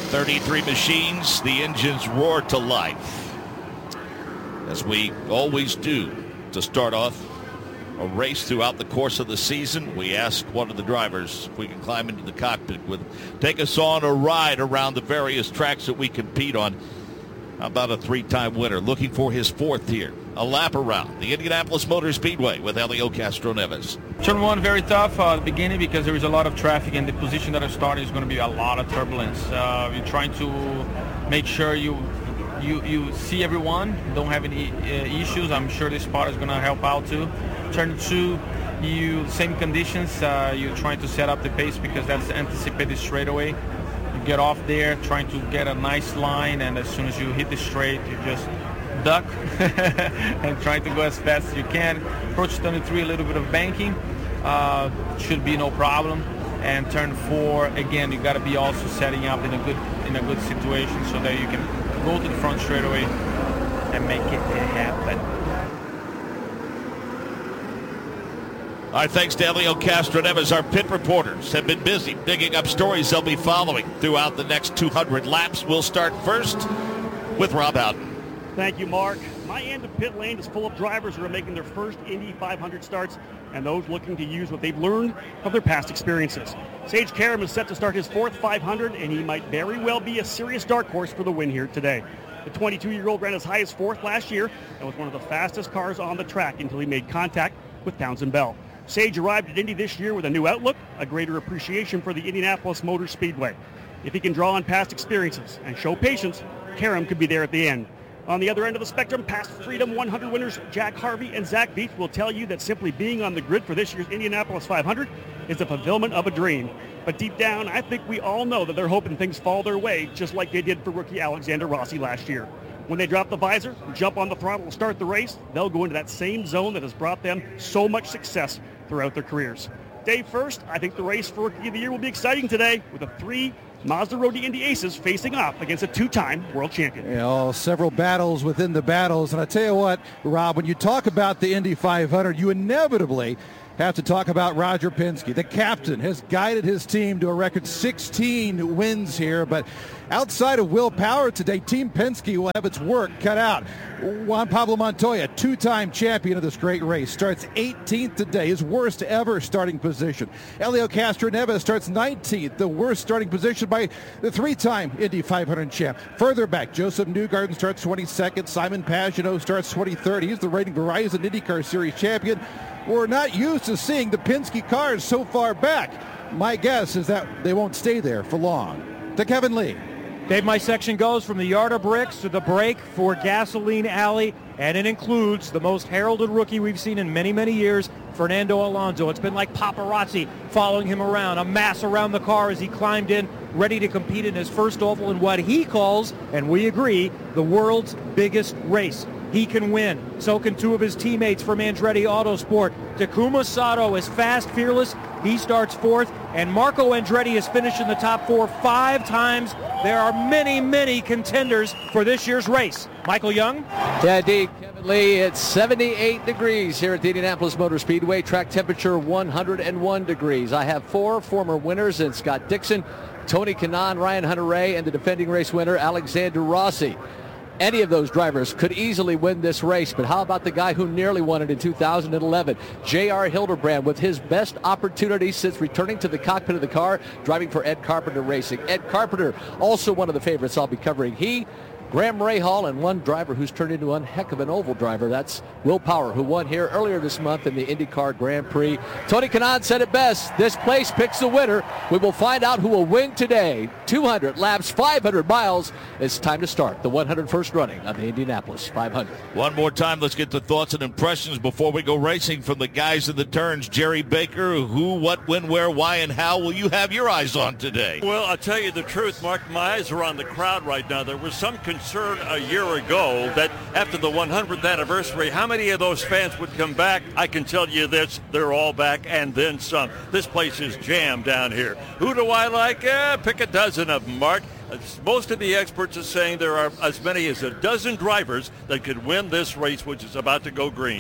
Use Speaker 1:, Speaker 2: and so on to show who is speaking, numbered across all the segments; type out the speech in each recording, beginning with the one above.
Speaker 1: 33 machines, the engines roar to life. As we always do to start off a race throughout the course of the season, we ask one of the drivers if we can climb into the cockpit take us on a ride around the various tracks that we compete on. How about a three-time winner looking for his fourth here? A lap around the Indianapolis Motor Speedway with Helio Castroneves.
Speaker 2: Turn one very tough at the beginning because there is a lot of traffic, and the position that I started is going to be a lot of turbulence. You're trying to make sure you see everyone, don't have any issues. I'm sure this spot is going to help out too. Turn two, same conditions. You're trying to set up the pace because that's anticipated straightaway. You get off there, trying to get a nice line, and as soon as you hit the straight, you just duck and try to go as fast as you can. Approach turn three, a little bit of banking, should be no problem. And turn four, again, you got to be also setting up in a good situation so that you can go to the front straightaway and make it happen.
Speaker 1: All right, thanks to Helio Castroneves. Our pit reporters have been busy digging up stories they'll be following throughout the next 200 laps. We'll start first with Rob Howden.
Speaker 3: Thank you, Mark. My end of pit lane is full of drivers who are making their first Indy 500 starts and those looking to use what they've learned from their past experiences. Sage Karam is set to start his fourth 500, and he might very well be a serious dark horse for the win here today. The 22-year-old ran as high as fourth last year and was one of the fastest cars on the track until he made contact with Townsend Bell. Sage arrived at Indy this year with a new outlook, a greater appreciation for the Indianapolis Motor Speedway. If he can draw on past experiences and show patience, Karam could be there at the end. On the other end of the spectrum, past Freedom 100 winners Jack Harvey and Zach Veith will tell you that simply being on the grid for this year's Indianapolis 500 is the fulfillment of a dream. But deep down, I think we all know that they're hoping things fall their way, just like they did for rookie Alexander Rossi last year. When they drop the visor, jump on the throttle and start the race, they'll go into that same zone that has brought them so much success throughout their careers. Day first, I think the race for Rookie of the Year will be exciting today with the three Mazda Road to Indy aces facing off against a two-time world champion.
Speaker 4: Several battles within the battles. And I tell you what, Rob, when you talk about the Indy 500, you inevitably have to talk about Roger Penske. The captain has guided his team to a record 16 wins here, but outside of Will Power today, Team Penske will have its work cut out. Juan Pablo Montoya, two-time champion of this great race, starts 18th today, his worst ever starting position. Helio Castroneves starts 19th, the worst starting position by the three-time Indy 500 champ. Further back, Joseph Newgarden starts 22nd, Simon Pagenaud starts 23rd. He's the reigning Verizon IndyCar Series champion. We're not used to seeing the Penske cars so far back. My guess is that they won't stay there for long. To Kevin Lee.
Speaker 5: Dave, my section goes from the yard of bricks to the break for Gasoline Alley, and it includes the most heralded rookie we've seen in many, many years, Fernando Alonso. It's been like paparazzi following him around, a mass around the car as he climbed in, ready to compete in his first oval in what he calls, and we agree, the world's biggest race. He can win. So can two of his teammates from Andretti Autosport. Takuma Sato is fast, fearless. He starts fourth. And Marco Andretti has finished in the top four 5 times. There are many, many contenders for this year's race. Michael Young?
Speaker 6: Yeah, indeed, Kevin Lee. It's 78 degrees here at the Indianapolis Motor Speedway. Track temperature 101 degrees. I have 4 former winners in Scott Dixon, Tony Kanaan, Ryan Hunter-Reay, and the defending race winner, Alexander Rossi. Any of those drivers could easily win this race, but how about the guy who nearly won it in 2011, J.R. Hildebrand, with his best opportunity since returning to the cockpit of the car, driving for Ed Carpenter Racing. Ed Carpenter, also one of the favorites I'll be covering. He, Graham Rahal, and one driver who's turned into one heck of an oval driver. That's Will Power, who won here earlier this month in the IndyCar Grand Prix. Tony Kanaan said it best. This place picks the winner. We will find out who will win today. 200 laps, 500 miles. It's time to start the 101st running of the Indianapolis 500.
Speaker 1: One more time, let's get the thoughts and impressions before we go racing from the guys in the turns. Jerry Baker, who, what, when, where, why, and how will you have your eyes on today?
Speaker 7: Well, I'll tell you the truth, Mark. My eyes are on the crowd right now. There was some concern a year ago that after the 100th anniversary, how many of those fans would come back? I can tell you this, they're all back and then some. This place is jammed down here. Who do I like? Pick a dozen of them, Mark. Most of the experts are saying there are as many as a dozen drivers that could win this race, which is about to go green.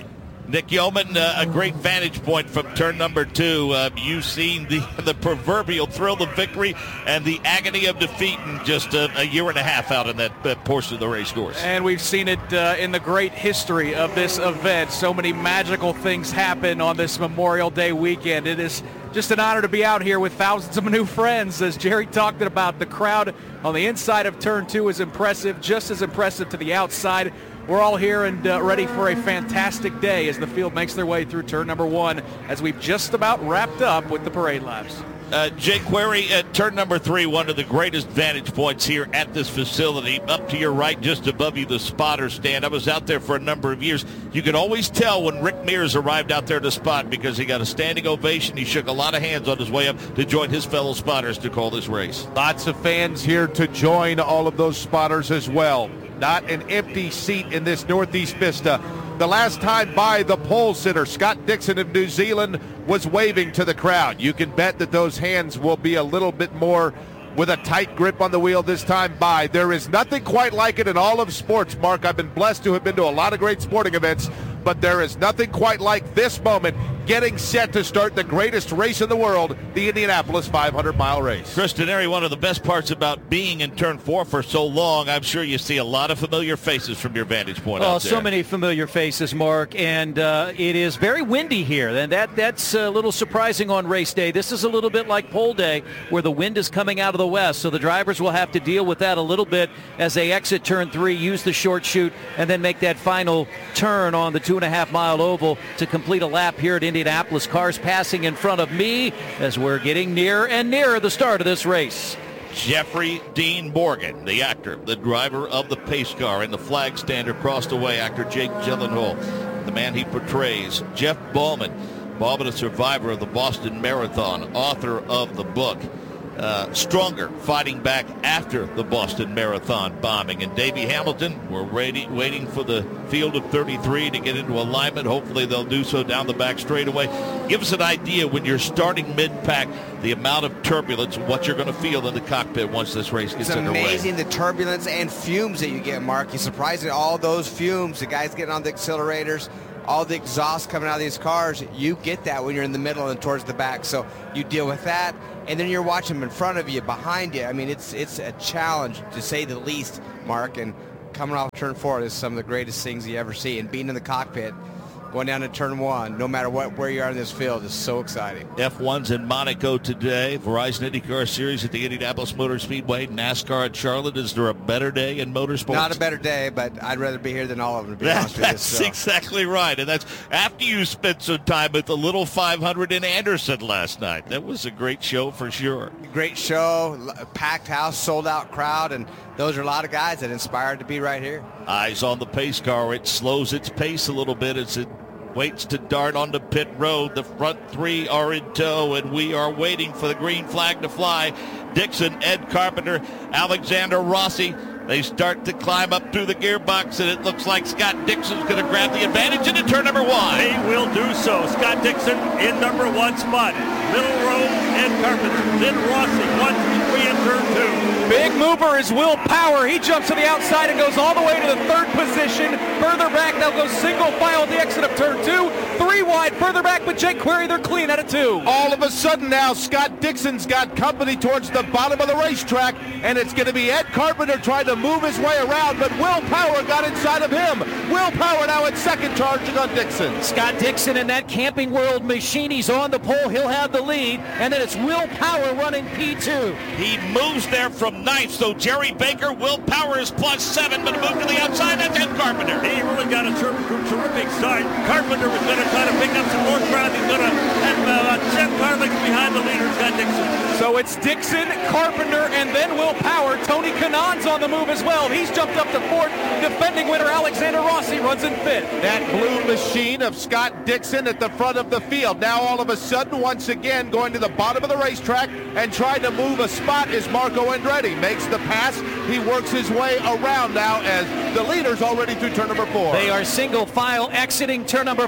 Speaker 1: Nick Yeoman, a great vantage point from turn number 2. You've seen the proverbial thrill of victory and the agony of defeat in just a year and a half out in that portion of the race course.
Speaker 8: And we've seen it in the great history of this event. So many magical things happen on this Memorial Day weekend. It is just an honor to be out here with thousands of new friends. As Jerry talked about, the crowd on the inside of turn 2 is impressive, just as impressive to the outside. We're all here and ready for a fantastic day as the field makes their way through turn number 1 as we've just about wrapped up with the parade laps.
Speaker 1: Jake Query, at turn number 3, one of the greatest vantage points here at this facility. Up to your right, just above you, the spotter stand. I was out there for a number of years. You could always tell when Rick Mears arrived out there to spot because he got a standing ovation. He shook a lot of hands on his way up to join his fellow spotters to call this race.
Speaker 9: Lots of fans here to join all of those spotters as well. Not an empty seat in this Northeast Vista. The last time by, the pole sitter, Scott Dixon of New Zealand, was waving to the crowd. You can bet that those hands will be a little bit more with a tight grip on the wheel this time by. There is nothing quite like it in all of sports, Mark. I've been blessed to have been to a lot of great sporting events, but there is nothing quite like this moment, getting set to start the greatest race in the world, the Indianapolis 500-mile race.
Speaker 1: Chris Denari, one of the best parts about being in turn 4 for so long, I'm sure you see a lot of familiar faces from your vantage point out there.
Speaker 10: So many familiar faces, Mark, and it is very windy here, and that's a little surprising on race day. This is a little bit like pole day, where the wind is coming out of the west, so the drivers will have to deal with that a little bit as they exit turn 3, use the short chute, and then make that final turn on the 2.5-mile oval to complete a lap here at Indianapolis. Cars passing in front of me as we're getting nearer and nearer the start of this race.
Speaker 1: Jeffrey Dean Morgan, the actor, the driver of the pace car, and the flag stand across the way, actor Jake Gyllenhaal, the man he portrays. Jeff Bauman, a survivor of the Boston Marathon, author of the book Stronger, fighting back after the Boston Marathon bombing. And Davey Hamilton, we're waiting for the field of 33 to get into alignment. Hopefully they'll do so down the back straightaway. Give us an idea when you're starting mid-pack, the amount of turbulence, what you're going to feel in the cockpit once this race gets underway.
Speaker 11: It's amazing, the turbulence and fumes that you get, Mark. You're surprised at all those fumes. The guys getting on the accelerators, all the exhaust coming out of these cars. You get that when you're in the middle and towards the back. So you deal with that. And then you're watching them in front of you, behind you. I mean, it's a challenge, to say the least, Mark. And coming off turn 4 is some of the greatest things you ever see. And being in the cockpit, going down to turn 1, no matter where you are in this field, is so exciting.
Speaker 1: F1's in Monaco today. Verizon IndyCar Series at the Indianapolis Motor Speedway. NASCAR at Charlotte. Is there a better day in motorsports?
Speaker 11: Not a better day, but I'd rather be here than all of them, to be honest with you.
Speaker 1: That's exactly right. And that's after you spent some time at the Little 500 in Anderson last night. That was a great show for sure.
Speaker 11: Great show, packed house, sold-out crowd, and those are a lot of guys that inspired to be right here.
Speaker 1: Eyes on the pace car. It slows its pace a little bit as it waits to dart onto pit road. The front 3 are in tow, and we are waiting for the green flag to fly. Dixon, Ed Carpenter, Alexander Rossi. They start to climb up through the gearbox, and it looks like Scott Dixon's going to grab the advantage into turn number 1.
Speaker 7: They will do so. Scott Dixon in number 1 spot. Middle row, Ed Carpenter. Then Rossi, 1, 2, 3 in turn 2.
Speaker 8: Big mover is Will Power. He jumps to the outside and goes all the way to the 3rd position. Further back, they'll go single file at the exit of turn 2. 3 wide, further back with Jake Query. They're clean out of 2.
Speaker 9: All of a sudden now, Scott Dixon's got company towards the bottom of the racetrack, and it's going to be Ed Carpenter trying to move his way around, but Will Power got inside of him. Will Power now at second, charging on Dixon.
Speaker 10: Scott Dixon in that Camping World machine. He's on the pole. He'll have the lead, and then it's Will Power running P2.
Speaker 1: He moves there from 9th, so Jerry Baker, Will Power is +7, but a move to the outside, that's Ed Carpenter.
Speaker 7: He really got a terrific start. Carpenter was going to try to pick up some more ground. He's going to have 10 car lengths behind the leader, Scott Dixon.
Speaker 8: So it's Dixon, Carpenter, and then Will Power. Tony Kanaan's on the move as well. He's jumped up to 4th. Defending winner Alexander Rossi runs in 5th.
Speaker 9: That blue machine of Scott Dixon at the front of the field. Now all of a sudden, once again, going to the bottom of the racetrack and trying to move a spot is Marco Andretti. Makes the pass. He works his way around now as the leader's already through turn number 4.
Speaker 10: They are single file exiting turn number 4.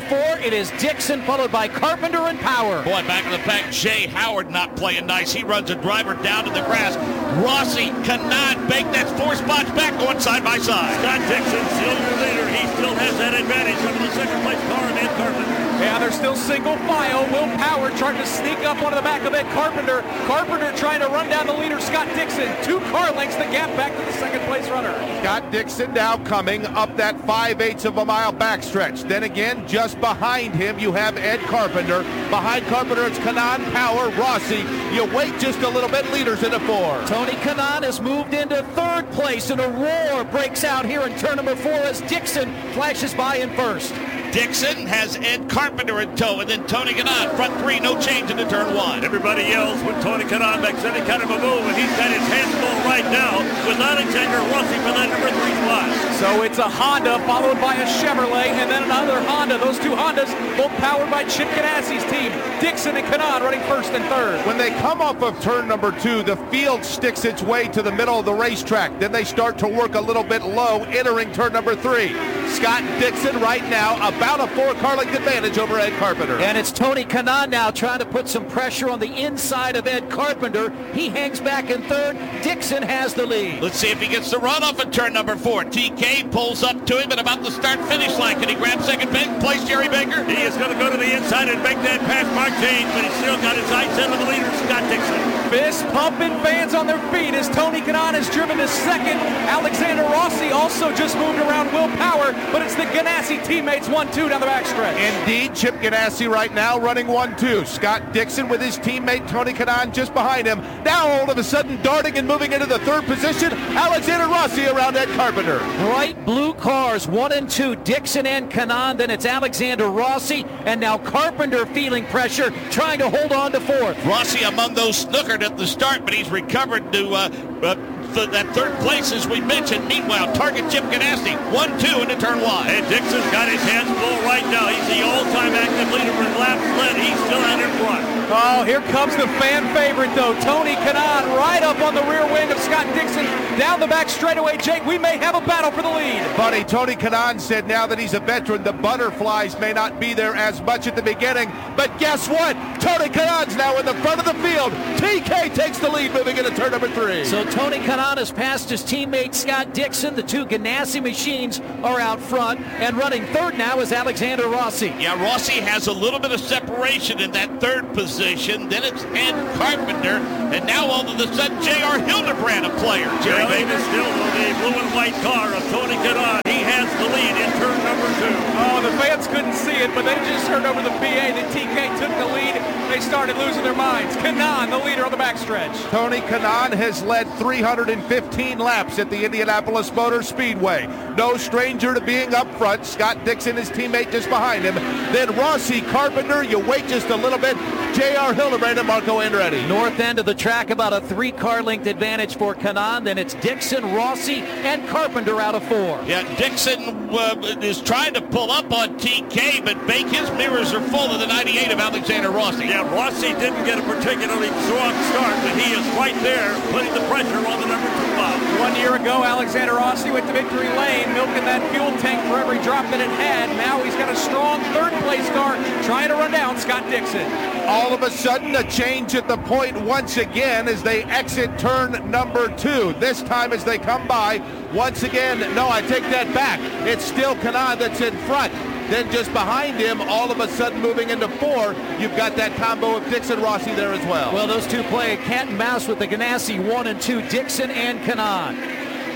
Speaker 10: it is Dixon, followed by Carpenter and Power.
Speaker 1: Boy, back in the pack, Jay Howard not playing nice. He runs a driver down to the grass. Rossi cannot make that 4 spots back, going side by side.
Speaker 7: Scott Dixon, still your leader. He still has that advantage over the second place car of Ed Carpenter.
Speaker 8: Yeah, they're still single file. Will Power trying to sneak up onto the back of Ed Carpenter. Carpenter trying to run down the leader, Scott Dixon. 2 car lengths the gap back to the second place runner.
Speaker 9: Scott Dixon now coming up that 5/8 of a mile backstretch. Then again, just behind him, you have Ed Carpenter. Behind Carpenter, it's Kanaan, Power, Rossi. You wait just a little bit, leaders in a 4.
Speaker 10: Tony Kanaan has moved into 3rd place, and a roar breaks out here in turn number 4 as Dixon flashes by in 1st.
Speaker 1: Dixon has Ed Carpenter in tow, and then Tony Kanaan, front 3, no change into turn 1.
Speaker 7: Everybody yells when Tony Kanaan makes any kind of a move, and he's got his hands full right now with Alexander Rossi for that number 3 spot.
Speaker 8: So it's a Honda followed by a Chevrolet and then another Honda. Those 2 Hondas both powered by Chip Ganassi's team. Dixon and Kanaan running 1st and 3rd.
Speaker 9: When they come off of turn number 2, the field sticks its way to the middle of the racetrack. Then they start to work a little bit low, entering turn number 3. Scott Dixon right now about a 4 car length advantage over Ed Carpenter.
Speaker 10: And it's Tony Kanaan now trying to put some pressure on the inside of Ed Carpenter. He hangs back in 3rd. Dixon has the lead.
Speaker 1: Let's see if he gets the run off at turn number 4. TK pulls up to him at about the start-finish line. Can he grab second place, Jerry Baker?
Speaker 7: He is going to go to the inside and make that pass Mark James, but he's still got his eyes set on the leader, Scott Dixon.
Speaker 8: Fist pumping, fans on their feet as Tony Kanaan has driven to 2nd. Alexander Rossi also just moved around Will Power, but it's the Ganassi teammates 1-2 down the backstretch.
Speaker 9: Indeed, Chip Ganassi right now running 1-2. Scott Dixon with his teammate Tony Kanaan just behind him. Now all of a sudden darting and moving into the 3rd position, Alexander Rossi around Ed Carpenter.
Speaker 10: Bright blue cars, 1 and 2, Dixon and Kanaan. Then it's Alexander Rossi, and now Carpenter feeling pressure, trying to hold on to 4th.
Speaker 1: Rossi among those snookered at the start, but he's recovered to that 3rd place, as we mentioned. Meanwhile, target Chip Ganassi, 1-2 into turn 1.
Speaker 7: And Dixon's got his hands full right now. He's the all-time active leader for laps led. He's still out in front.
Speaker 8: Oh, here comes the fan favorite, though. Tony Kanaan right up on the rear wing of Scott Dixon. Down the back straightaway, Jake, we may have a battle for the lead.
Speaker 9: Buddy, Tony Kanaan said now that he's a veteran, the butterflies may not be there as much at the beginning. But guess what? Tony Kanaan's now in the front of the field. TK takes the lead moving into turn number 3.
Speaker 10: So Tony Kanaan has passed his teammate Scott Dixon. The 2 Ganassi machines are out front, and running 3rd now is Alexander Rossi.
Speaker 1: Yeah, Rossi has a little bit of separation in that 3rd position. Then it's Ed Carpenter, and now all of a sudden J.R. Hildebrand a player.
Speaker 7: Jerry Baker still on the blue and white car of Tony Kanaan. He has the lead in turn number 2.
Speaker 8: Oh, the fans couldn't see it, but they just heard over the PA that TK took the lead. They started losing their minds. Kanaan, the leader on the backstretch.
Speaker 9: Tony Kanaan has led 315 laps at the Indianapolis Motor Speedway. No stranger to being up front. Scott Dixon, his teammate, just behind him. Then Rossi, Carpenter, you wait just a little bit. J.R. Hildebrand and Marco Andretti.
Speaker 10: North end of the track, about a 3 car length advantage for Kanaan. Then it's Dixon, Rossi, and Carpenter out of 4.
Speaker 1: Yeah, Dixon is trying to pull up on TK, but Bake, his mirrors are full of the 98 of Alexander Rossi.
Speaker 7: Yeah, Rossi didn't get a particularly strong start, but he is right there putting the pressure on the number 2 spot.
Speaker 8: 1 year ago, Alexander Rossi went to victory lane, milking that fuel tank for every drop that it had. Now he's got a strong 3rd place car trying to run down Scott Dixon.
Speaker 9: All of a sudden, a change at the point once again as they exit turn number 2. This time as they come by, once again, no, I take that back. It's still Kanaan that's in front. Then just behind him, all of a sudden moving into 4, you've got that combo of Dixon Rossi there as well.
Speaker 10: Well, those 2 play cat and mouse with the Ganassi 1 and 2, Dixon and Kanaan.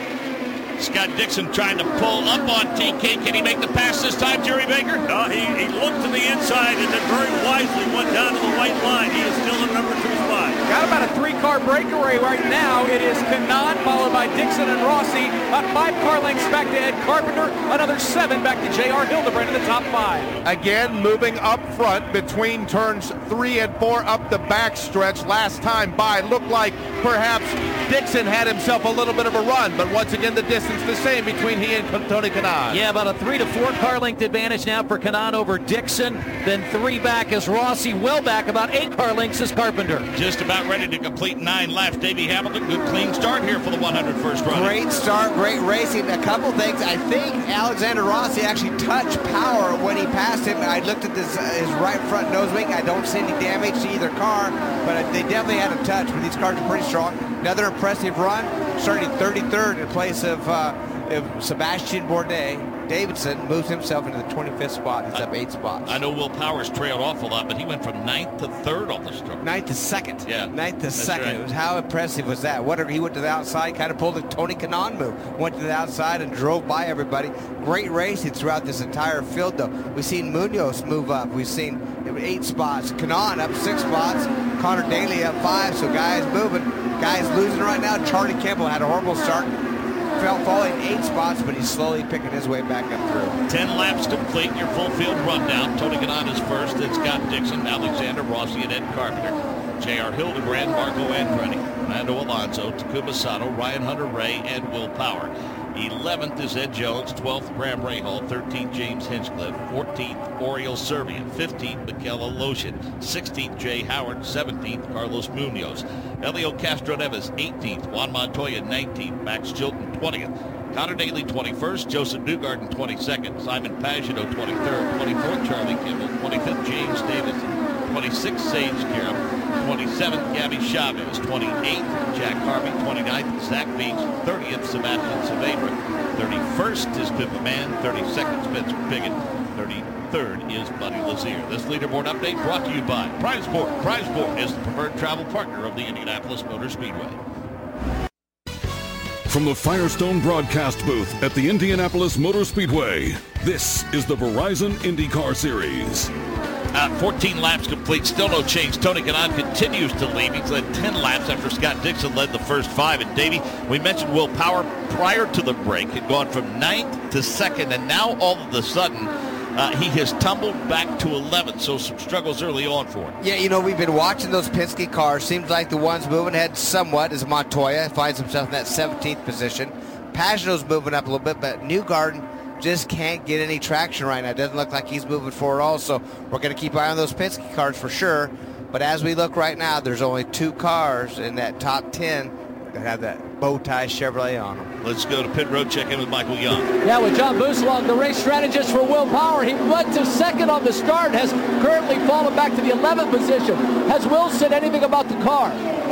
Speaker 1: Scott Dixon trying to pull up on TK. Can he make the pass this time, Jerry Baker?
Speaker 7: No, he looked to the inside and then very wisely went down to the white line. He is still in number 2 spot.
Speaker 8: Got about a 3-car breakaway right now. It is Kanaan followed by Dixon and Rossi. About 5 car lengths back to Ed Carpenter. Another 7 back to J.R. Hildebrand in the top 5.
Speaker 9: Again, moving up front between turns 3 and 4 up the backstretch. Last time by looked like perhaps Dixon had himself a little bit of a run, but once again the distance the same between he and Tony Kanaan.
Speaker 10: Yeah, about a 3 to 4 car length advantage now for Kanaan over Dixon. Then 3 back is Rossi, well back, about 8 car lengths is Carpenter.
Speaker 1: Just about ready to complete 9 laps. Davey Hamilton, good clean start here for the 101st run.
Speaker 11: Great start, great racing. A couple things. I think Alexander Rossi actually touched power when he passed him. I looked at his right front nose wing. I don't see any damage to either car, but they definitely had a touch. But these cars are pretty strong. Another impressive run, starting 33rd in place of Sebastian Bourdais. Davidson moves himself into the 25th spot. He's up 8 spots.
Speaker 1: I know Will Powers trailed off a lot, but he went from 9th to 3rd on the start.
Speaker 11: 9th to 2nd.
Speaker 1: Yeah.
Speaker 11: 9th to 2nd.
Speaker 1: Right.
Speaker 11: It was, how impressive was that? Whatever, he went to the outside, kind of pulled a Tony Kanaan move. Went to the outside and drove by everybody. Great racing throughout this entire field, though. We've seen Munoz move up. We've seen 8 spots. Kanaan up 6 spots. Connor Daly up 5. So guys moving. Guys losing right now. Charlie Kimball had a horrible start. Falling 8 spots, but he's slowly picking his way back up through.
Speaker 1: 10 laps complete, your full field rundown. Tony Kanaan is first, then Scott Dixon, Alexander Rossi, and Ed Carpenter. J.R. Hildebrand, Marco Andretti, Fernando Alonso, Takuma Sato, Ryan Hunter-Reay, and Will Power. 11th is Ed Jones, 12th Graham Rahal, 13th James Hinchcliffe, 14th Oriol Servian, 15th Mikel Aloshin, 16th Jay Howard, 17th Carlos Munoz, Elio Castro-Neves 18th, Juan Montoya 19th, Max Chilton 20th, Connor Daly 21st, Joseph Newgarden 22nd, Simon Pagenaud 23rd, 24th Charlie Kimball, 25th James Davison, 26th Sage Karam, 27th Gabby Chavez, 28th Jack Harvey, 29th Zach Beach, 30th Sebastian Saavedra, 31st is Pippa Mann, 32nd Spencer Piggott, 33rd is Buddy Lazier. This leaderboard update brought to you by Prizeport. Prizeport is the preferred travel partner of the Indianapolis Motor Speedway.
Speaker 12: From the Firestone broadcast booth at the Indianapolis Motor Speedway, this is the Verizon IndyCar Series.
Speaker 1: 14 laps complete, still no change. Tony Kanaan continues to lead. He's led 10 laps after Scott Dixon led the first 5. And Davey, we mentioned Will Power prior to the break had gone from 9th to 2nd, and now all of a sudden he has tumbled back to 11th, so some struggles early on for him.
Speaker 11: Yeah, you know, we've been watching those Penske cars. Seems like the ones moving ahead somewhat is Montoya. Finds himself in that 17th position. Pagenaud's moving up a little bit, but Newgarden just can't get any traction right now. It doesn't look like he's moving forward also. We're going to keep an eye on those Penske cars for sure. But as we look right now, there's only 2 cars in that top 10 that have that bow tie Chevrolet on them.
Speaker 1: Let's go to pit road, check in with Michael Young.
Speaker 6: Yeah, with John Bousselong, the race strategist for Will Power. He went to 2nd on the start, has currently fallen back to the 11th position. Has Will said anything about the car?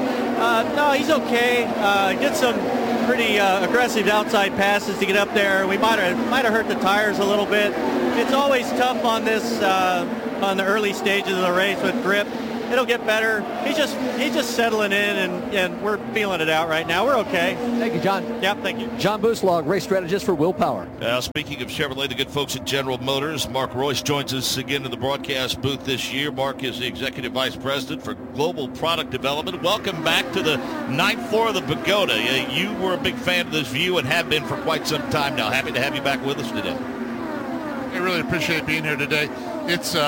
Speaker 13: No, he's okay. Get some pretty aggressive outside passes to get up there. We might have hurt the tires a little bit. It's always tough on this on the early stages of the race with grip. It'll get better. He's just settling in, and we're feeling it out right now. We're okay.
Speaker 6: Thank you, John.
Speaker 13: Yep, thank you.
Speaker 6: John Bousselong, race strategist for Will Power.
Speaker 1: Speaking of Chevrolet, the good folks at General Motors, Mark Royce joins us again in the broadcast booth this year. Mark is the Executive Vice President for Global Product Development. Welcome back to the 9th floor of the Pagoda. You were a big fan of this view and have been for quite some time now. Happy to have you back with us today.
Speaker 14: I really appreciate being here today. It is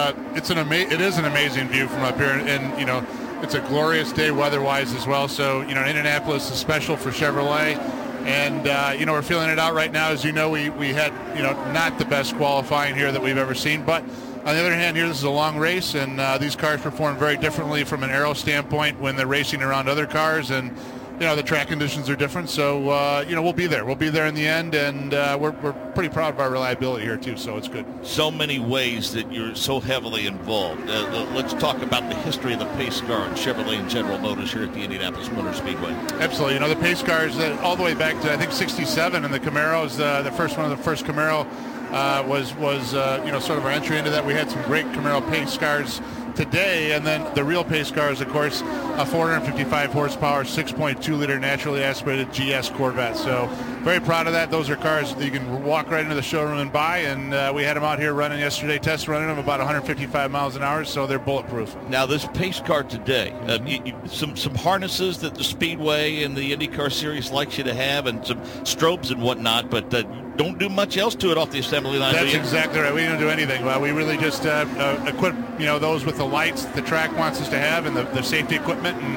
Speaker 14: an amazing view from up here, and you know, it's a glorious day weather-wise as well. So you know, Indianapolis is special for Chevrolet, and you know, we're feeling it out right now. As you know, we had, you know, not the best qualifying here that we've ever seen, but on the other hand, here this is a long race, and these cars perform very differently from an aero standpoint when they're racing around other cars, and you know, the track conditions are different. So you know, we'll be there. We'll be there in the end, and we're pretty proud of our reliability here too. So it's good.
Speaker 1: So many ways that you're so heavily involved. Let's talk about the history of the pace car in Chevrolet and General Motors here at the Indianapolis Motor Speedway.
Speaker 14: Absolutely. You know, the pace cars all the way back to I think '67, and the Camaros, the first one of the first Camaro was you know, sort of our entry into that. We had some great Camaro pace cars today, and then the real pace car is, of course, a 455 horsepower 6.2 liter naturally aspirated GS Corvette. So very proud of that. Those are cars that you can walk right into the showroom and buy, and we had them out here running yesterday, test running them about 155 miles an hour, so they're bulletproof.
Speaker 1: Now this pace car today, some harnesses that the Speedway and the IndyCar Series likes you to have, and some strobes and whatnot, but don't do much else to it off the assembly line.
Speaker 14: That's exactly right. We don't do anything. We really just equip, you know, those with the lights the track wants us to have, and the safety equipment, and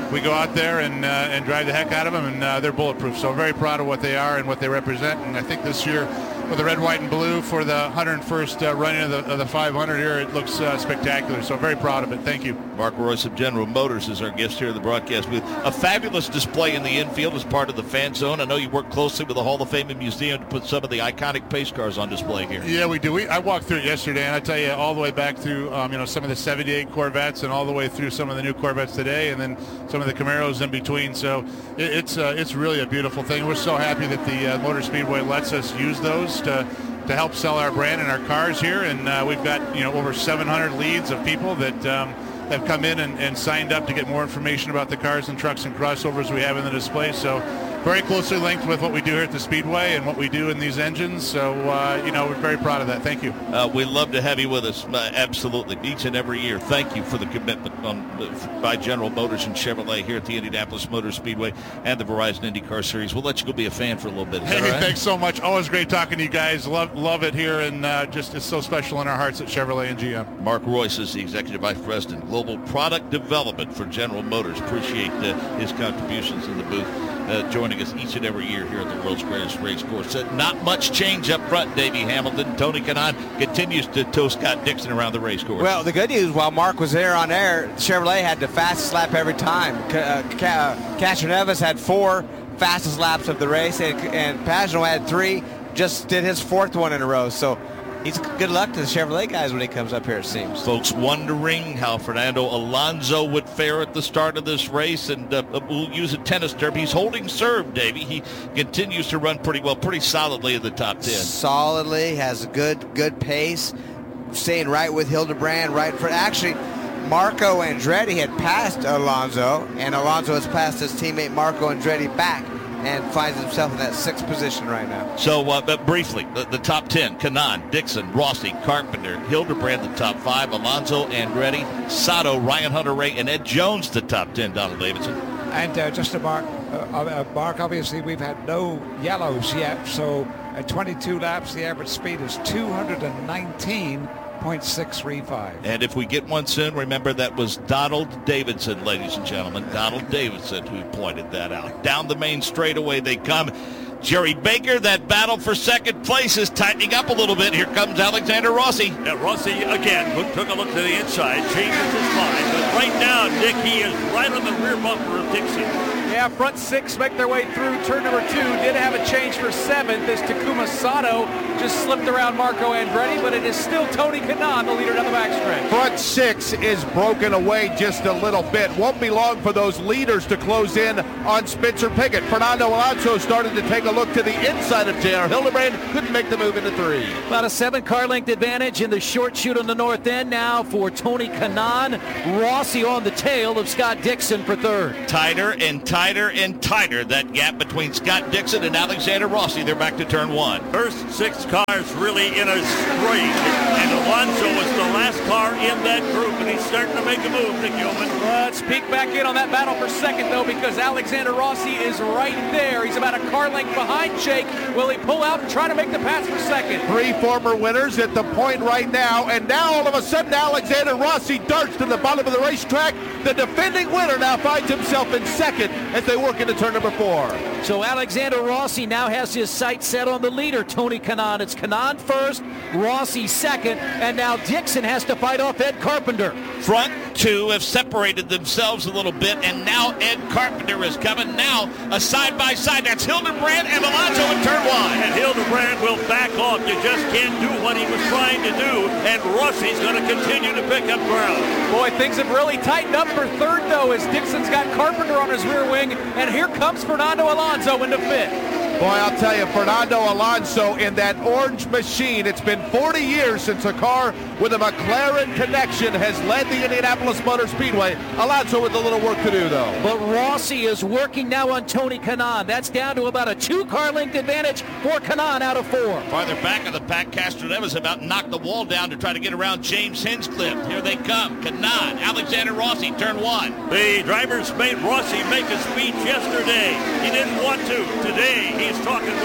Speaker 14: we go out there and drive the heck out of them, and they're bulletproof. So very proud of what they are and what they represent. And I think this year, with the red, white, and blue for the 101st running of the 500 here, it looks spectacular. So very proud of it. Thank you.
Speaker 1: Mark Royce of General Motors is our guest here in the broadcast booth. A fabulous display in the infield as part of the fan zone. I know you work closely with the Hall of Fame and Museum to put some of the iconic pace cars on display here.
Speaker 14: Yeah, we do. I walked through it yesterday, and I tell you, all the way back through some of the 78 Corvettes and all the way through some of the new Corvettes today, and then some of the Camaros in between. So it's really a beautiful thing. We're so happy that the Motor Speedway lets us use those to help sell our brand and our cars here. And we've got over 700 leads of people that have come in and signed up to get more information about the cars and trucks and crossovers we have in the display. So very closely linked with what we do here at the Speedway and what we do in these engines. So, we're very proud of that. Thank you.
Speaker 1: We love to have you with us, absolutely, each and every year. Thank you for the commitment by General Motors and Chevrolet here at the Indianapolis Motor Speedway and the Verizon IndyCar Series. We'll let you go be a fan for a little bit. Is that all right?
Speaker 14: Thanks so much. Always great talking to you guys. Love it here, and it's so special in our hearts at Chevrolet and GM.
Speaker 1: Mark Royce is the Executive Vice President, Global Product Development for General Motors. Appreciate his contributions in the booth. Joining us each and every year here at the world's greatest race course. Not much change up front, Davey Hamilton. Tony Kanaan continues to tow Scott Dixon around the race course.
Speaker 11: Well, the good news, while Mark was there on air, Chevrolet had the fastest lap every time. Castroneves had 4 fastest laps of the race, and Pagenaud had 3, just did his 4th one in a row. So he's good luck to the Chevrolet guys when he comes up here, it seems.
Speaker 1: Folks wondering how Fernando Alonso would fare at the start of this race, and we'll use a tennis term. He's holding serve, Davey. He continues to run pretty well, pretty solidly in the top 10.
Speaker 11: Solidly, has a good pace, staying right with Hildebrand, right for actually. Marco Andretti had passed Alonso, and Alonso has passed his teammate Marco Andretti back, and finds himself in that 6th position right now.
Speaker 1: So, briefly, the top 10, Kanaan, Dixon, Rossi, Carpenter, Hildebrand, the top 5, Alonso, Andretti, Sato, Ryan Hunter-Reay, and Ed Jones, the top 10, Donald Davidson.
Speaker 15: And just to Mark, obviously we've had no yellows yet, so at 22 laps, the average speed is 219.635.
Speaker 1: And if we get one soon, remember that was Donald Davidson, ladies and gentlemen. Donald Davidson who pointed that out. Down the main straightaway they come. Jerry Baker, that battle for second place is tightening up a little bit. Here comes Alexander Rossi.
Speaker 7: Yeah, Rossi again took a look to the inside, changes his mind. But right now, Nick, he is right on the rear bumper of Dixon.
Speaker 8: Yeah, front 6 make their way through turn number 2. Did have a change for 7th as Takuma Sato just slipped around Marco Andretti, but it is still Tony Kanaan, the leader down the backstretch.
Speaker 9: Front 6 is broken away just a little bit. Won't be long for those leaders to close in on Spencer Pigot. Fernando Alonso started to take a look to the inside of J.R. Hildebrand. Couldn't make the move into 3.
Speaker 10: About a 7-car length advantage in the short chute on the north end now for Tony Kanaan. Rossi on the tail of Scott Dixon for 3rd.
Speaker 1: Tighter and tighter and tighter, that gap between Scott Dixon and Alexander Rossi. They're back to turn 1.
Speaker 7: First 6 cars really in a straight, and Alonso was the last car in that group, and he's starting to make a move, Nick Yeoman.
Speaker 8: Let's peek back in on that battle for 2nd, though, because Alexander Rossi is right there. He's about a car length behind Jake. Will he pull out and try to make the pass for 2nd?
Speaker 9: 3 former winners at the point right now, and now all of a sudden Alexander Rossi darts to the bottom of the racetrack. The defending winner now finds himself in 2nd as they work into turn number 4.
Speaker 10: So Alexander Rossi now has his sights set on the leader, Tony Kanaan. It's Kanaan 1st, Rossi 2nd, and now Dixon has to fight off Ed Carpenter.
Speaker 1: Front 2 have separated themselves a little bit, and now Ed Carpenter is coming. Now a side-by-side. That's Hildebrand and Alonso in turn 1.
Speaker 7: And Hildebrand will back off. You just can't do what he was trying to do, and Rossi's going to continue to pick up ground.
Speaker 8: Boy, things have really tightened up for 3rd, though, as Dixon's got Carpenter on his rear wing, and here comes Fernando Alonso into 5th.
Speaker 9: Boy, I'll tell you, Fernando Alonso in that orange machine. It's been 40 years since a car with a McLaren connection has led the Indianapolis Motor Speedway. Alonso with a little work to do, though.
Speaker 10: But Rossi is working now on Tony Kanaan. That's down to about a 2-car length advantage for Kanaan out of 4.
Speaker 1: Farther back of the pack, Castroneves about knocked the wall down to try to get around James Hinchcliffe. Here they come. Kanaan, Alexander Rossi, turn 1.
Speaker 7: The drivers made Rossi make a speech yesterday. He didn't want to. Today, he's talking with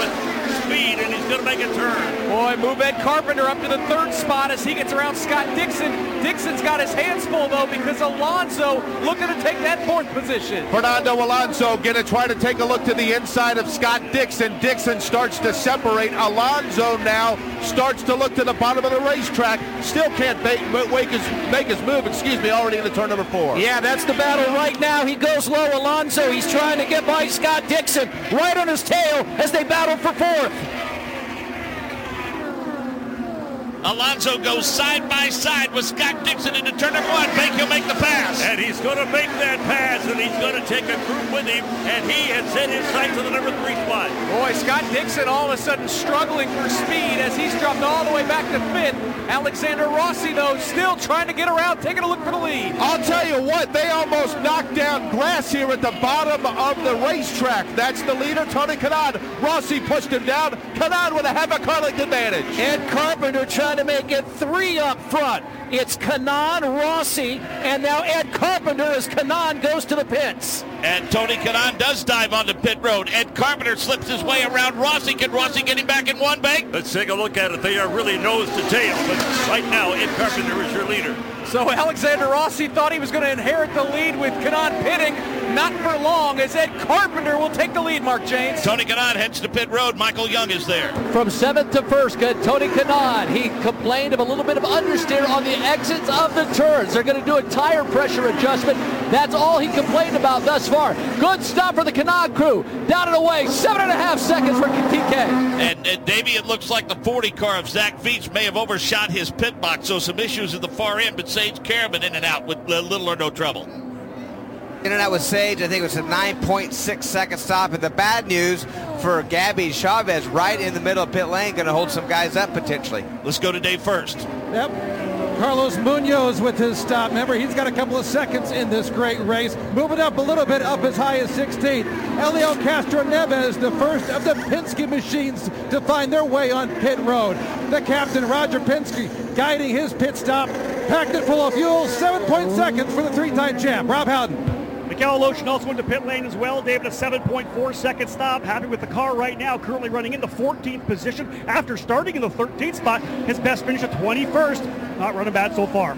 Speaker 7: speed, and he's going to make a turn.
Speaker 8: Boy, move Ed Carpenter up to the third spot as he gets around Scott Dixon. Dixon's got his hands full, though, because Alonso looking to take that fourth position.
Speaker 9: Fernando Alonso going to try to take a look to the inside of Scott Dixon. Dixon starts to separate. Alonso now starts to look to the bottom of the racetrack. Still can't make his move, already into turn number 4.
Speaker 10: Yeah, that's the battle right now. He goes low. Alonso, he's trying to get by Scott Dixon right on his tail as they battle for fourth.
Speaker 1: Alonso goes side by side with Scott Dixon into turn number 1. Think he'll make the pass.
Speaker 7: And he's going to make that pass, and he's going to take a group with him, and he has set his sights on the number 3 spot.
Speaker 8: Boy, Scott Dixon all of a sudden struggling for speed as he's dropped all the way back to 5th. Alexander Rossi, though, still trying to get around, taking a look for the lead.
Speaker 9: I'll tell you what, they almost knocked down grass here at the bottom of the racetrack. That's the leader, Tony Kanaan. Rossi pushed him down. Kanaan with a have-a-car-like advantage.
Speaker 10: Ed Carpenter trying to make it 3 up front. It's Kanaan, Rossi, and now Ed Carpenter as Kanaan goes to the pits.
Speaker 1: And Tony Kanaan does dive onto pit road. Ed Carpenter slips his way around Rossi. Can Rossi get him back in one bank?
Speaker 7: Let's take a look at it. They are really nose to tail, but right now Ed Carpenter is your leader.
Speaker 8: So Alexander Rossi thought he was going to inherit the lead with Kanaan pitting. Not for long, as Ed Carpenter will take the lead, Mark James.
Speaker 1: Tony Kanaan heads to pit road. Michael Young is there.
Speaker 6: From 7th to 1st, Tony Kanaan. He complained of a little bit of understeer on the exits of the turns. They're going to do a tire pressure adjustment. That's all he complained about thus far. Good stuff for the Kanaan crew. Down and away, 7.5 seconds for TK.
Speaker 1: And Davey, it looks like the 40 car of Zach Veach may have overshot his pit box, so some issues at the far end, but Sage Karaman in and out with little or no trouble.
Speaker 11: In and out with Sage, I think it was a 9.6 second stop. And the bad news for Gabby Chavez right in the middle of pit lane, going to hold some guys up potentially.
Speaker 1: Let's go to Dave first.
Speaker 4: Yep. Carlos Munoz with his stop. Remember, he's got a couple of seconds in this great race. Moving up a little bit, up as high as 16th. Elio Castro Neves, the first of the Penske machines to find their way on pit road. The captain, Roger Penske, guiding his pit stop. Packed it full of fuel, 7 seconds for the 3-time champ. Rob Howden.
Speaker 3: Mikael Alonso also into pit lane as well. David, a 7.4 second stop. Happy with the car right now. Currently running in the 14th position after starting in the 13th spot. His best finish at 21st. Not running bad so far.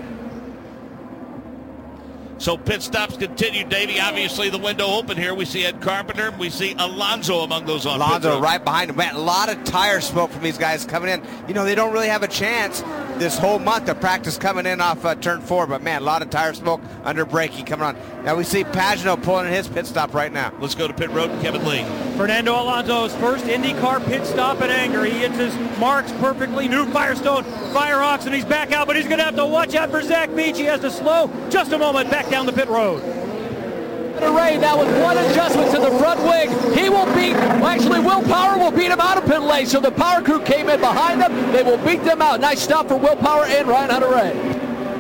Speaker 1: So pit stops continue, Davey. Obviously the window open here. We see Ed Carpenter. We see Alonso among those on pit road.
Speaker 11: Right behind him. Man, a lot of tire smoke from these guys coming in. You know, they don't really have a chance this whole month of practice coming in off turn 4. But, man, a lot of tire smoke under braking coming on. Now we see Pagenaud pulling in his pit stop right now.
Speaker 1: Let's go to pit road and Kevin Lee.
Speaker 5: Fernando Alonso's first IndyCar pit stop at Anger. He hits his marks perfectly. New Firestone, Firehawks, and he's back out. But he's going to have to watch out for Zach Veach. He has to slow just a moment back down the pit road.
Speaker 6: Ray now with one adjustment to the front wing. He will beat, actually Will Power will beat him out of pit lane. So the power crew came in behind them. They will beat them out. Nice stop for Will Power and Ryan Hunter-Reay.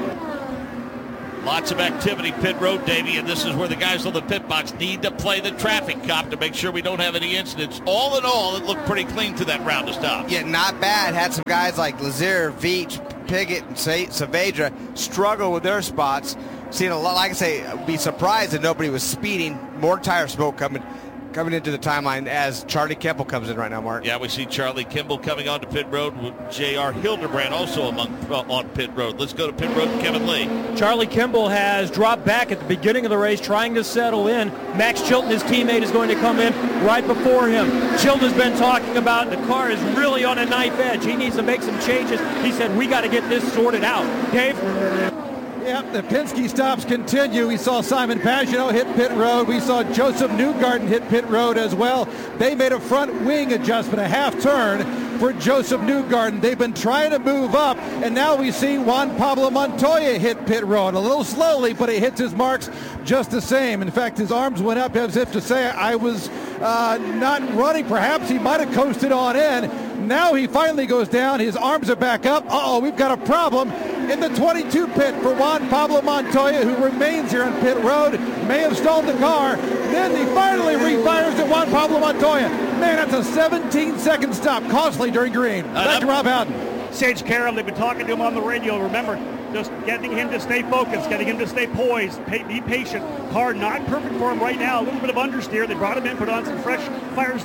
Speaker 1: Lots of activity pit road, Davey, and this is where the guys on the pit box need to play the traffic cop to make sure we don't have any incidents. All in all, it looked pretty clean to that round of stops.
Speaker 11: Yeah, not bad. Had some guys like Lazier, Veach, Piggott, and Saavedra struggle with their spots. Seen a lot, like I say, be surprised that nobody was speeding. More tire smoke coming into the timeline as Charlie Kimball comes in right now, Mark.
Speaker 1: Yeah, we see Charlie Kimball coming onto pit road with J.R. Hildebrand also on pit road. Let's go to pit road and Kevin Lee.
Speaker 5: Charlie Kimball has dropped back at the beginning of the race trying to settle in. Max Chilton, his teammate, is going to come in right before him. Chilton has been talking about the car is really on a knife edge. He needs to make some changes. He said, we got to get this sorted out. Dave?
Speaker 4: Yep, the Penske stops continue. We saw Simon Pagenaud hit pit road. We saw Joseph Newgarden hit pit road as well. They made a front wing adjustment, a half turn for Joseph Newgarden. They've been trying to move up, and now we see Juan Pablo Montoya hit pit road. A little slowly, but he hits his marks just the same. In fact, his arms went up as if to say, I was not running. Perhaps he might have coasted on in. Now he finally goes down. His arms are back up. Uh-oh, we've got a problem in the 22 pit for Juan Pablo Montoya, who remains here on pit road. May have stalled the car. Then he finally refires to Juan Pablo Montoya. Man, that's a 17-second stop. Costly during green. Back to Rob Howden.
Speaker 3: Sage Karam, they've been talking to him on the radio. Remember, just getting him to stay focused, getting him to stay poised, be patient. Car not perfect for him right now. A little bit of understeer. They brought him in, put on some fresh Firestone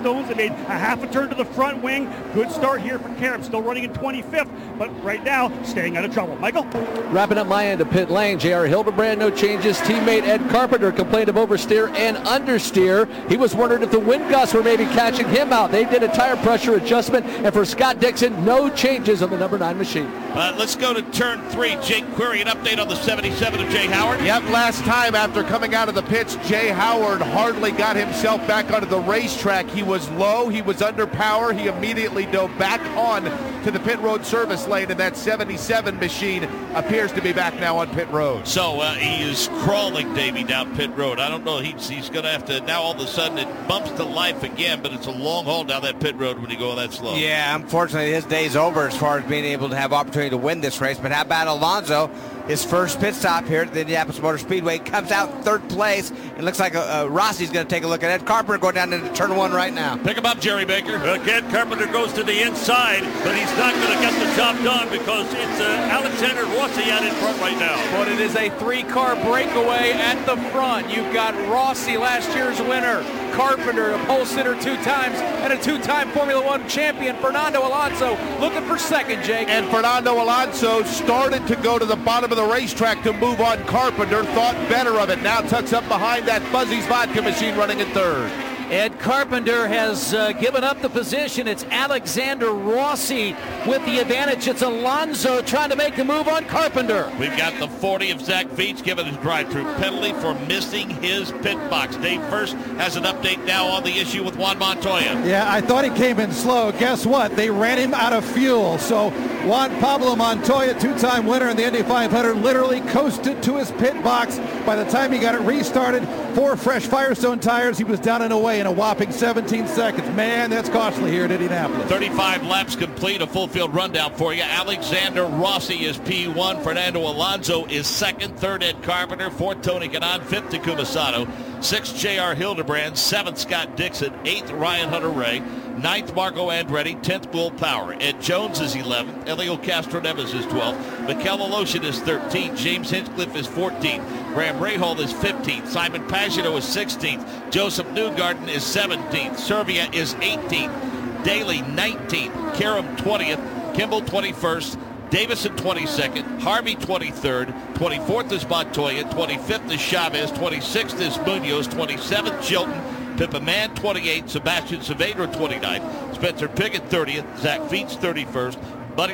Speaker 3: Milestones. They made a half a turn to the front wing. Good start here for Karam. Still running in 25th, but right now staying out of trouble. Michael?
Speaker 6: Wrapping up my end of pit lane, J.R. Hildebrand, no changes. Teammate Ed Carpenter complained of oversteer and understeer. He was wondering if the wind gusts were maybe catching him out. They did a tire pressure adjustment, and for Scott Dixon, no changes on the number 9 machine.
Speaker 1: Let's go to turn 3. Jake Query, an update on the 77 of Jay Howard.
Speaker 9: Yep, last time after coming out of the pits, Jay Howard hardly got himself back onto the racetrack. He was low, he was under power. He immediately dove back on to the pit road service lane, and that 77 machine appears to be back now on pit road.
Speaker 1: So he is crawling, Davey, down pit road. I don't know, he's going to have to, now all of a sudden it bumps to life again, but it's a long haul down that pit road when you go that slow.
Speaker 11: Yeah, unfortunately his day's over as far as being able to have opportunity to win this race. But how about Alonso? His first pit stop here at the Indianapolis Motor Speedway, comes out third place. It looks like Rossi's going to take a look at Ed Carpenter going down into turn 1 right now.
Speaker 1: Pick him up, Jerry Baker.
Speaker 7: Ed Carpenter goes to the inside, but he's not going to get the job done because it's Alexander Rossi out in front right now.
Speaker 8: But it is a 3-car breakaway at the front. You've got Rossi, last year's winner, Carpenter, a pole sitter 2 times, and a 2-time Formula One champion, Fernando Alonso, looking for second, Jake.
Speaker 9: And Fernando Alonso started to go to the bottom of the racetrack to move on Carpenter, thought better of it, now tucks up behind that Fuzzy's vodka machine running in third.
Speaker 10: Ed Carpenter has given up the position. It's Alexander Rossi with the advantage. It's Alonso trying to make the move on Carpenter.
Speaker 1: We've got the 40 of Zach Veach given his drive-through penalty for missing his pit box. Dave First has an update now on the issue with Juan Montoya.
Speaker 4: Yeah, I thought he came in slow. Guess what? They ran him out of fuel. So Juan Pablo Montoya, 2-time winner in the Indy 500, literally coasted to his pit box. By the time he got it restarted, 4 fresh Firestone tires, he was down and away in a whopping 17 seconds. Man, that's costly here at Indianapolis.
Speaker 1: 35 laps complete, a full field rundown for you. Alexander Rossi is P1. Fernando Alonso is second. Third, Ed Carpenter. Fourth, Tony Kanaan. Fifth, Takuma Sato. 6th, J.R. Hildebrand. 7th, Scott Dixon. 8th, Ryan Hunter-Reay. 9th, Marco Andretti. 10th, Will Power. Ed Jones is 11th. Elio Castro-Neves is 12th. Mikel Aloshin is 13th. James Hinchcliffe is 14th. Graham Rahal is 15th. Simon Pagenaud is 16th. Joseph Newgarden is 17th. Servia is 18th. Daly 19th. Karam 20th. Kimball 21st. Davison 22nd. Harvey 23rd. 24th is Montoya. 25th is Chavez. 26th is Munoz. 27th, Chilton. Pippa Mann 28th. Sebastian Saavedra 29th. Spencer Pigot 30th. Zach Veach 31st. Buddy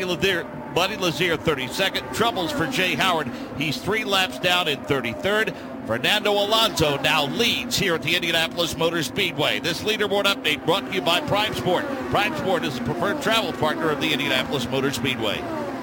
Speaker 1: Lazier 32nd. Troubles for Jay Howard. He's 3 laps down in 33rd. Fernando Alonso now leads here at the Indianapolis Motor Speedway. This leaderboard update brought to you by Prime Sport. Prime Sport is the preferred travel partner of the Indianapolis Motor Speedway.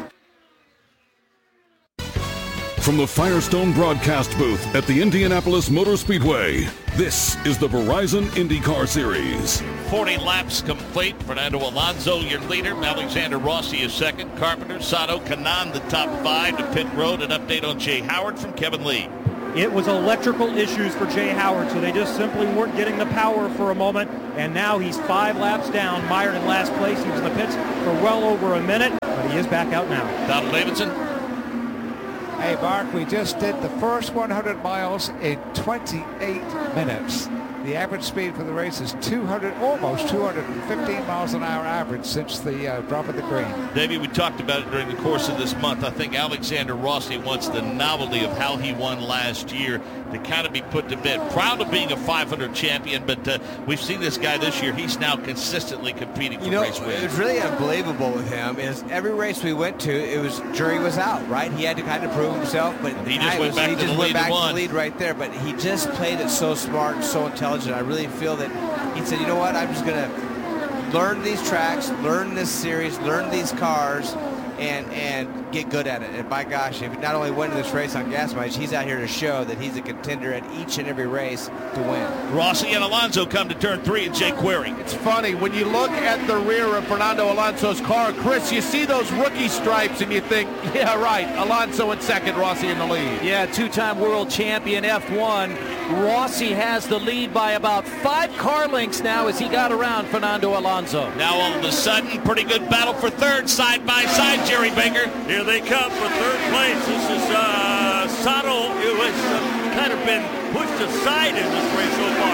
Speaker 12: From the Firestone broadcast booth at the Indianapolis Motor Speedway, this is the Verizon IndyCar Series.
Speaker 1: 40 laps complete. Fernando Alonso, your leader. Alexander Rossi is second. Carpenter, Sato, Kanaan, the top 5 to pit road. An update on Jay Howard from Kevin Lee.
Speaker 5: It was electrical issues for Jay Howard, so they just simply weren't getting the power for a moment, and now he's 5 laps down, mired in last place. He was in the pits for well over a minute, but he is back out now.
Speaker 1: Donald Davidson.
Speaker 15: Hey, Mark, we just did the first 100 miles in 28 minutes. The average speed for the race is almost 215 miles an hour average since the drop of the green.
Speaker 1: Davey, we talked about it during the course of this month. I think Alexander Rossi wants the novelty of how he won last year to kind of be put to bed. Proud of being a 500 champion, but we've seen this guy this year. He's now consistently competing for race wins.
Speaker 11: It was really unbelievable with him is every race we went to, jury was out, right? He had to kind of prove himself, but
Speaker 1: he just went back to the
Speaker 11: lead right there. But he just played it so smart and so intelligent. I really feel that he said, you know what, I'm just going to learn these tracks, learn this series, learn these cars, and get good at it. And by gosh, if he not only won this race on gas mileage, he's out here to show that he's a contender at each and every race to win.
Speaker 1: Rossi and Alonso come to turn 3 and Jake Query.
Speaker 9: It's funny, when you look at the rear of Fernando Alonso's car, Chris, you see those rookie stripes and you think, yeah, right, Alonso in second, Rossi in the lead.
Speaker 10: Yeah, 2-time world champion F1. Rossi has the lead by about 5 car lengths now as he got around Fernando Alonso.
Speaker 1: Now all of a sudden, pretty good battle for third, side by side, Jerry Baker.
Speaker 7: Here they come for third place. This is Sato, who has kind of been pushed aside in this race so far.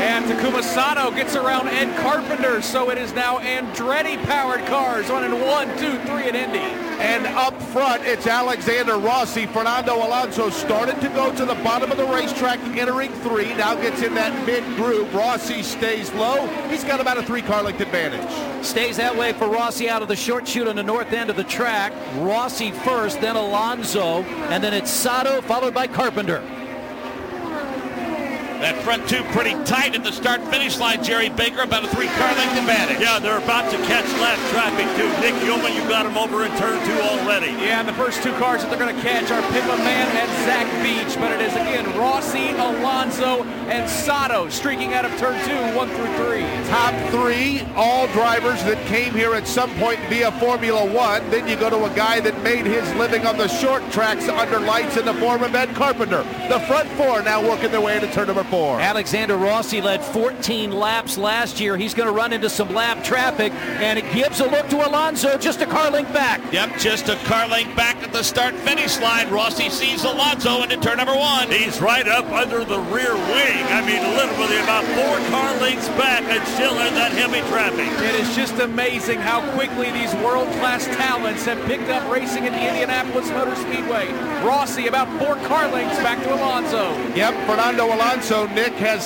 Speaker 8: And Takuma Sato gets around Ed Carpenter, so it is now Andretti-powered cars on in 1, 2, 3 in Indy.
Speaker 9: And up front, it's Alexander Rossi. Fernando Alonso started to go to the bottom of the racetrack, entering 3. Now gets in that mid-group. Rossi stays low. He's got about a 3-car length advantage.
Speaker 10: Stays that way for Rossi out of the short chute on the north end of the track. Rossi first, then Alonso, and then it's Sato, followed by Carpenter.
Speaker 1: That front two pretty tight at the start-finish line, Jerry Baker, about a 3-car length advantage.
Speaker 7: Yeah, they're about to catch lap traffic, too. Nick Yeoman, you got him over in turn 2 already.
Speaker 8: Yeah, and the first 2 cars that they're going to catch are Pippa Mann and Zach Beach, but it is, again, Rossi, Alonso, and Sato streaking out of turn 2, 1 through 3.
Speaker 9: Top 3, all drivers that came here at some point via Formula One. Then you go to a guy that made his living on the short tracks under lights in the form of Ed Carpenter. The front 4 now working their way into turn number 4.
Speaker 10: Alexander Rossi led 14 laps last year. He's going to run into some lap traffic, and it gives a look to Alonso, just a car length back.
Speaker 1: Yep, just a car length back at the start-finish line. Rossi sees Alonso into turn number 1.
Speaker 7: He's right up under the rear wing. I mean, literally about 4 car lengths back and still in that heavy traffic.
Speaker 8: It is just amazing how quickly these world-class talents have picked up racing at the Indianapolis Motor Speedway. Rossi about 4 car lengths back to Alonso.
Speaker 9: Yep, Fernando Alonso, Nick, has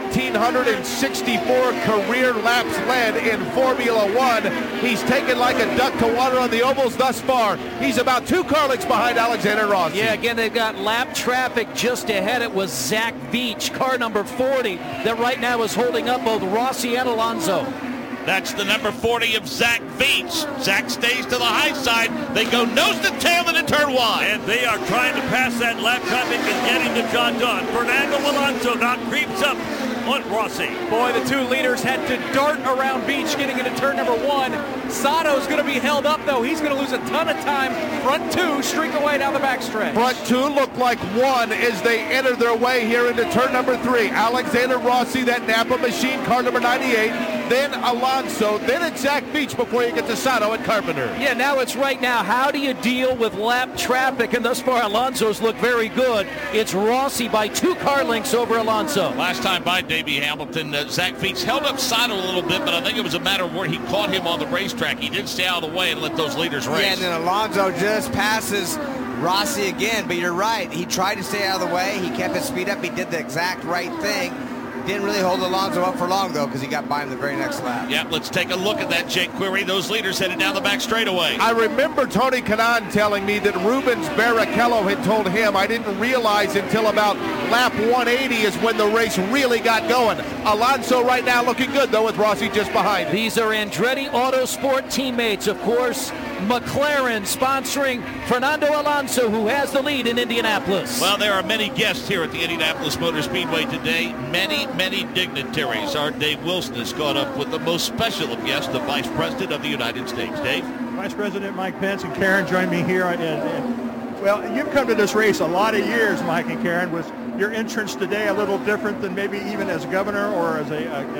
Speaker 9: 1,764 career laps led in Formula One. He's taken like a duck to water on the ovals thus far. He's about 2 car lengths behind Alexander Rossi.
Speaker 10: Yeah, again, they've got lap traffic just ahead. It was Zach Beach, car number 40, that right now is holding up both Rossi and Alonso.
Speaker 1: That's the number 40 of Zach Beach. Zach stays to the high side. They go nose to tail into turn 1.
Speaker 7: And they are trying to pass that lap traffic and getting the job done. Fernando Alonso now creeps up on Rossi.
Speaker 8: Boy, the 2 leaders had to dart around Beach getting into turn number 1. Sato's going to be held up, though. He's going to lose a ton of time. Front 2 streak away down the backstretch.
Speaker 9: Front 2 look like 1 as they enter their way here into turn number 3. Alexander Rossi, that Napa machine, car number 98. Then Alonso, then it's Zach Beach before you get to Sato and Carpenter.
Speaker 10: Yeah, now it's right now. How do you deal with lap traffic? And thus far, Alonso's look very good. It's Rossi by 2 car lengths over Alonso.
Speaker 1: Last time by Davey Hamilton, Zach Beach held up Sato a little bit, but I think it was a matter of where he caught him on the racetrack. He did stay out of the way and let those leaders race.
Speaker 11: Yeah, and then Alonso just passes Rossi again, but you're right. He tried to stay out of the way. He kept his speed up. He did the exact right thing. Didn't really hold Alonso up for long, though, because he got by him the very next lap.
Speaker 1: Yeah, let's take a look at that, Jake Query. Those leaders headed down the back straightaway.
Speaker 9: I remember Tony Kanaan telling me that Rubens Barrichello had told him, I didn't realize until about lap 180 is when the race really got going. Alonso right now looking good, though, with Rossi just behind him.
Speaker 10: These are Andretti Autosport teammates, of course. McLaren sponsoring Fernando Alonso, who has the lead in Indianapolis.
Speaker 1: Well, there are many guests here at the Indianapolis Motor Speedway today. Many dignitaries. Our Dave Wilson has caught up with the most special of guests, the Vice President of the United States. Dave?
Speaker 16: Vice President Mike Pence and Karen join me here. Well, you've come to this race a lot of years, Mike and Karen. Was your entrance today a little different than maybe even as governor or as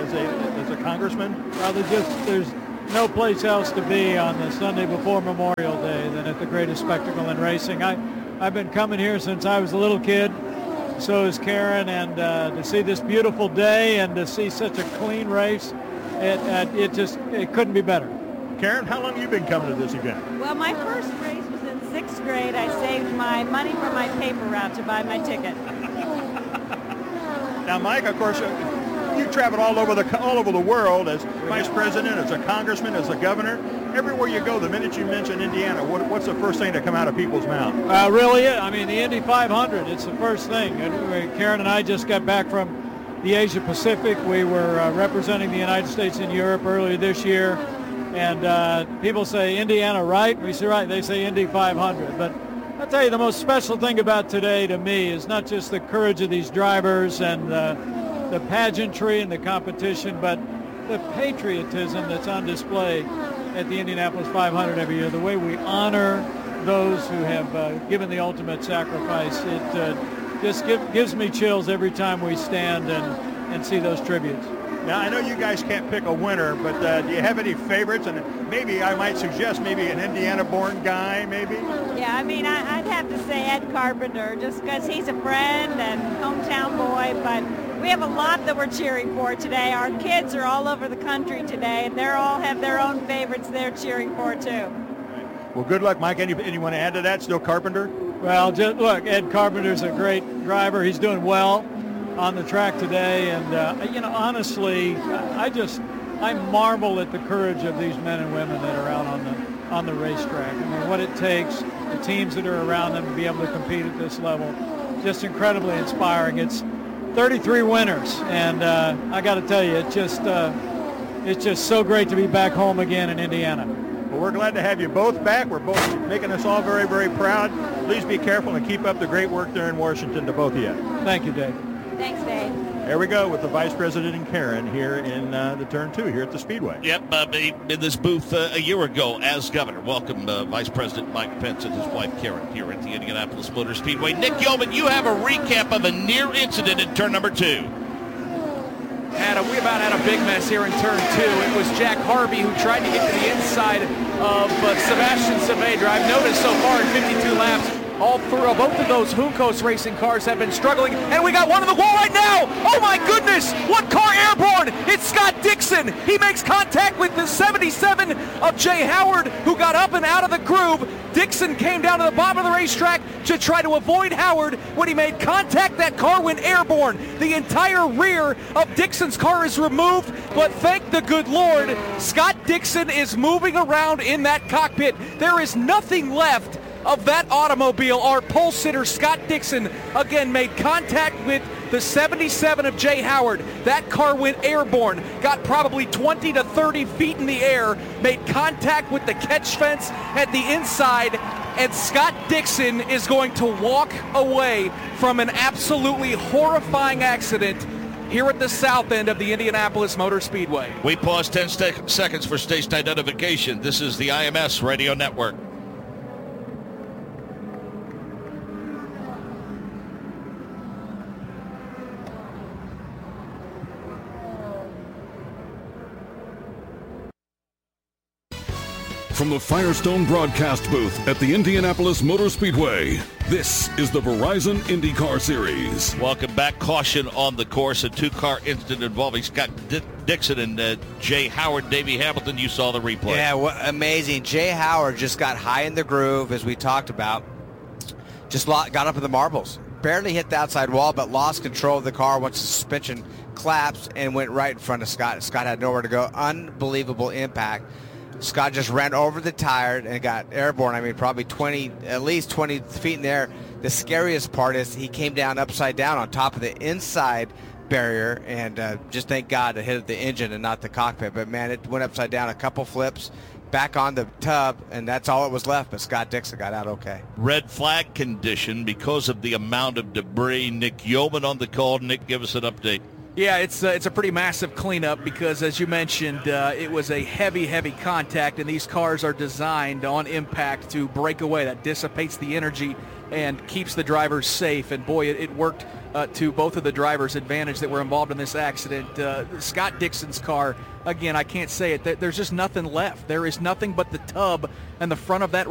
Speaker 16: a congressman?
Speaker 17: Well, there's no place else to be on the Sunday before Memorial Day than at the greatest spectacle in racing. I've been coming here since I was a little kid. So is Karen, and to see this beautiful day and to see such a clean race, it couldn't be better.
Speaker 16: Karen, how long have you been coming to this event?
Speaker 18: Well, my first race was in 6th grade. I saved my money from my paper route to buy my ticket.
Speaker 16: Now, Mike, of course, you traveled all over the world as vice president, as a congressman, as a governor. Everywhere you go, the minute you mention Indiana, what's the first thing that come out of people's mouth?
Speaker 17: Really, I mean, the Indy 500, it's the first thing. Karen and I just got back from the Asia Pacific. We were representing the United States in Europe earlier this year. And people say Indiana, right? We say, right. They say Indy 500. But I'll tell you, the most special thing about today to me is not just the courage of these drivers and the pageantry and the competition, but the patriotism that's on display at the Indianapolis 500 every year, the way we honor those who have given the ultimate sacrifice. It just gives me chills every time we stand and see those tributes.
Speaker 16: Now, I know you guys can't pick a winner, but do you have any favorites? And maybe I might suggest maybe an Indiana-born guy, maybe?
Speaker 18: Yeah, I mean, I'd have to say Ed Carpenter, just because he's a friend and hometown boy, but We have a lot that we're cheering for today. Our kids are all over the country today, and they all have their own favorites they're cheering for too.
Speaker 16: Well, good luck, Mike. Anyone to add to that? Still Carpenter?
Speaker 17: Well, just look, Ed Carpenter's a great driver. He's doing well on the track today, and honestly, I marvel at the courage of these men and women that are out on the racetrack. I mean, what it takes, the teams that are around them to be able to compete at this level, just incredibly inspiring. It's 33 winners, and I got to tell you, it's just so great to be back home again in Indiana.
Speaker 16: Well, we're glad to have you both back. We're both making us all very, very proud. Please be careful and keep up the great work there in Washington to both of you.
Speaker 17: Thank you, Dave.
Speaker 18: Thanks, Dave.
Speaker 16: There we go with the Vice President and Karen here in the Turn 2 here at the Speedway.
Speaker 1: Yep, in this booth a year ago as governor. Welcome Vice President Mike Pence and his wife Karen here at the Indianapolis Motor Speedway. Nick Yeoman, you have a recap of a near incident in turn number 2.
Speaker 8: We about had a big mess here in turn 2. It was Jack Harvey who tried to get to the inside of Sebastian Saavedra. I've noticed so far in 52 laps, both of those Juncos racing cars have been struggling, and we got one on the wall right now. Oh my goodness, one car airborne. It's Scott Dixon. He makes contact with the 77 of Jay Howard, who got up and out of the groove. Dixon came down to the bottom of the racetrack to try to avoid Howard. When he made contact, that car went airborne. The entire rear of Dixon's car is removed, but thank the good Lord, Scott Dixon is moving around in that cockpit. There is nothing left of that automobile. Our pole sitter, Scott Dixon, again made contact with the 77 of Jay Howard. That car went airborne, got probably 20 to 30 feet in the air, made contact with the catch fence at the inside, and Scott Dixon is going to walk away from an absolutely horrifying accident here at the south end of the Indianapolis Motor Speedway.
Speaker 1: We pause 10 seconds for station identification. This is the IMS Radio Network.
Speaker 12: From the Firestone broadcast booth at the Indianapolis Motor Speedway, this is the Verizon IndyCar Series.
Speaker 1: Welcome back. Caution on the course. A two-car incident involving Scott Dixon and Jay Howard. Davey Hamilton, you saw the replay.
Speaker 11: Yeah, amazing. Jay Howard just got high in the groove, as we talked about. Just got up in the marbles. Barely hit the outside wall, but lost control of the car once the suspension collapsed and went right in front of Scott. Scott had nowhere to go. Unbelievable impact. Scott just ran over the tire and got airborne. I mean, probably at least 20 feet in the air. The scariest part is he came down upside down on top of the inside barrier, and just thank God it hit the engine and not the cockpit. But, man, it went upside down a couple flips, back on the tub, and that's all it was left. But Scott Dixon got out okay.
Speaker 1: Red flag condition because of the amount of debris. Nick Yeoman on the call. Nick, give us an update.
Speaker 8: Yeah, it's a pretty massive cleanup because, as you mentioned, it was a heavy contact, and these cars are designed on impact to break away. That dissipates the energy and keeps the drivers safe. And, boy, it worked to both of the drivers' advantage that were involved in this accident. Scott Dixon's car, again, I can't say it. There's just nothing left. There is nothing but the tub and the front of that